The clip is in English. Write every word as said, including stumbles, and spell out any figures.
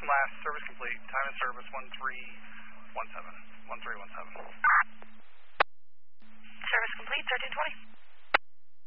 last, service complete. Time and service one three one seven. one three one seven. Service complete, thirteen twenty.